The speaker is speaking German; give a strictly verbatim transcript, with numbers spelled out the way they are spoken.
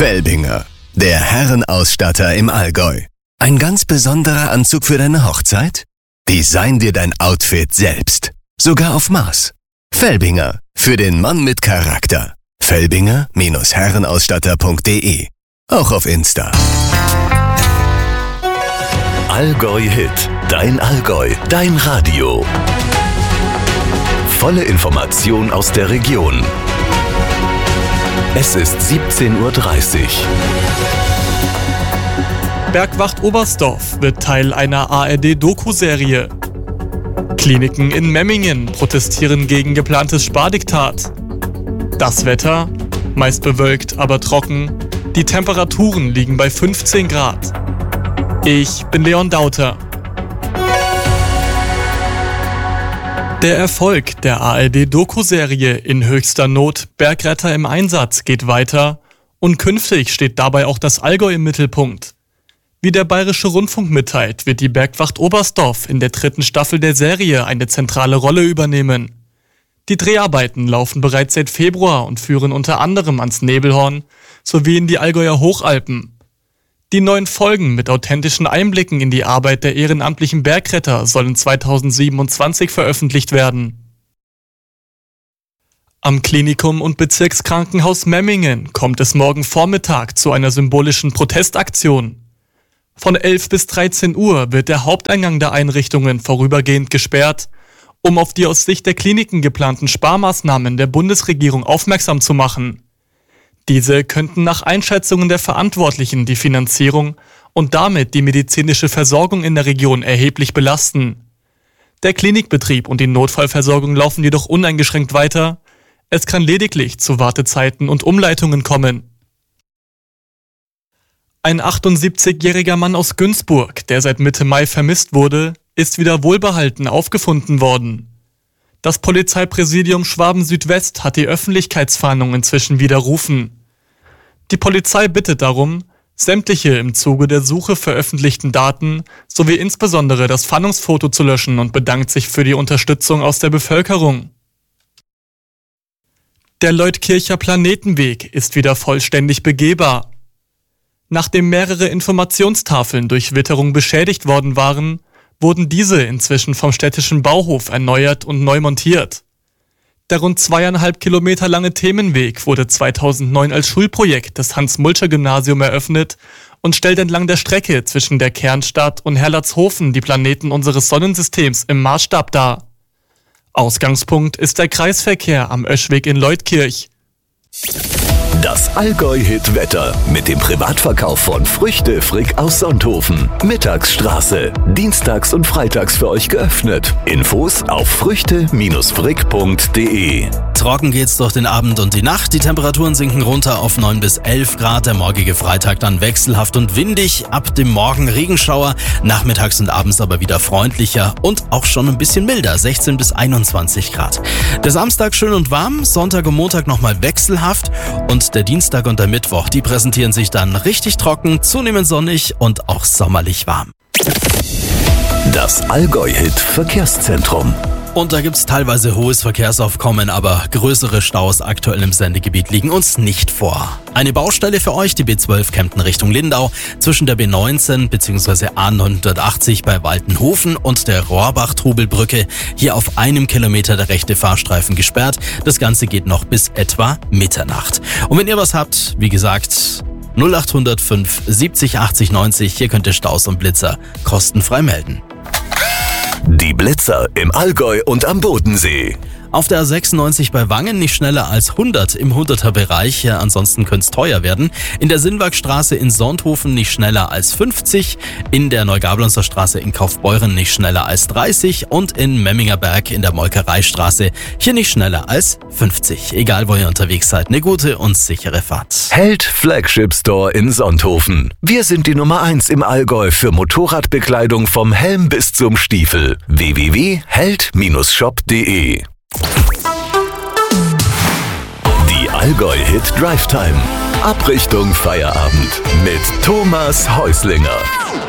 Felbinger, der Herrenausstatter im Allgäu. Ein ganz besonderer Anzug für deine Hochzeit? Design dir dein Outfit selbst. Sogar auf Maß. Felbinger, für den Mann mit Charakter. Felbinger Herrenausstatter punkt de. Auch auf Insta. Allgäu Hit, dein Allgäu, dein Radio. Volle Information aus der Region. Es ist siebzehn Uhr dreißig. Bergwacht Oberstdorf wird Teil einer A R D-Doku-Serie. Kliniken in Memmingen protestieren gegen geplantes Spardiktat. Das Wetter? Meist bewölkt, aber trocken. Die Temperaturen liegen bei fünfzehn Grad. Ich bin Leon Dauter. Der Erfolg der A R D-Doku-Serie In höchster Not, Bergretter im Einsatz geht weiter und künftig steht dabei auch das Allgäu im Mittelpunkt. Wie der Bayerische Rundfunk mitteilt, wird die Bergwacht Oberstdorf in der dritten Staffel der Serie eine zentrale Rolle übernehmen. Die Dreharbeiten laufen bereits seit Februar und führen unter anderem ans Nebelhorn sowie in die Allgäuer Hochalpen. Die neuen Folgen mit authentischen Einblicken in die Arbeit der ehrenamtlichen Bergretter sollen zweitausendsiebenundzwanzig veröffentlicht werden. Am Klinikum und Bezirkskrankenhaus Memmingen kommt es morgen Vormittag zu einer symbolischen Protestaktion. Von elf bis dreizehn Uhr wird der Haupteingang der Einrichtungen vorübergehend gesperrt, um auf die aus Sicht der Kliniken geplanten Sparmaßnahmen der Bundesregierung aufmerksam zu machen. Diese könnten nach Einschätzungen der Verantwortlichen die Finanzierung und damit die medizinische Versorgung in der Region erheblich belasten. Der Klinikbetrieb und die Notfallversorgung laufen jedoch uneingeschränkt weiter. Es kann lediglich zu Wartezeiten und Umleitungen kommen. Ein achtundsiebzigjähriger Mann aus Günzburg, der seit Mitte Mai vermisst wurde, ist wieder wohlbehalten aufgefunden worden. Das Polizeipräsidium Schwaben-Südwest hat die Öffentlichkeitsfahndung inzwischen widerrufen. Die Polizei bittet darum, sämtliche im Zuge der Suche veröffentlichten Daten sowie insbesondere das Fahndungsfoto zu löschen und bedankt sich für die Unterstützung aus der Bevölkerung. Der Leutkircher Planetenweg ist wieder vollständig begehbar. Nachdem mehrere Informationstafeln durch Witterung beschädigt worden waren, wurden diese inzwischen vom städtischen Bauhof erneuert und neu montiert. Der rund zweieinhalb Kilometer lange Themenweg wurde zweitausendneun als Schulprojekt des Hans-Mulscher-Gymnasium eröffnet und stellt entlang der Strecke zwischen der Kernstadt und Herlertshofen die Planeten unseres Sonnensystems im Maßstab dar. Ausgangspunkt ist der Kreisverkehr am Oeschweg in Leutkirch. Das Allgäu-Hit-Wetter mit dem Privatverkauf von Früchte Frick aus Sonthofen. Mittagsstraße. Dienstags und freitags für euch geöffnet. Infos auf früchte frick punkt de. Trocken geht's durch den Abend und die Nacht. Die Temperaturen sinken runter auf neun bis elf Grad. Der morgige Freitag dann wechselhaft und windig. Ab dem Morgen Regenschauer. Nachmittags und abends aber wieder freundlicher und auch schon ein bisschen milder. sechzehn bis einundzwanzig Grad. Der Samstag schön und warm. Sonntag und Montag nochmal wechselhaft. Und der Dienstag und der Mittwoch, die präsentieren sich dann richtig trocken, zunehmend sonnig und auch sommerlich warm. Das Allgäu-Hit Verkehrszentrum. Und da gibt's teilweise hohes Verkehrsaufkommen, aber größere Staus aktuell im Sendegebiet liegen uns nicht vor. Eine Baustelle für euch, die B zwölf Kempten Richtung Lindau, zwischen der B neunzehn bzw. A neunhundertachtzig bei Waltenhofen und der Rohrbach-Trubelbrücke. Hier auf einem Kilometer der rechte Fahrstreifen gesperrt. Das Ganze geht noch bis etwa Mitternacht. Und wenn ihr was habt, wie gesagt, null acht null null fünf siebzig achtzig neunzig, hier könnt ihr Staus und Blitzer kostenfrei melden. Die Blitzer im Allgäu und am Bodensee. Auf der A sechsundneunzig bei Wangen nicht schneller als hundert im hunderter-Bereich, ja, ansonsten könnte es teuer werden. In der Sinnwagstraße in Sonthofen nicht schneller als fünfzig, in der Neugablonzer Straße in Kaufbeuren nicht schneller als dreißig und in Memmingerberg in der Molkereistraße hier nicht schneller als fünfzig. Egal, wo ihr unterwegs seid, eine gute und sichere Fahrt. Held Flagship Store in Sonthofen. Wir sind die Nummer eins im Allgäu für Motorradbekleidung vom Helm bis zum Stiefel. w w w punkt held shop punkt de. Die Allgäu-Hit Drive Time. Ab Richtung Feierabend mit Thomas Häuslinger.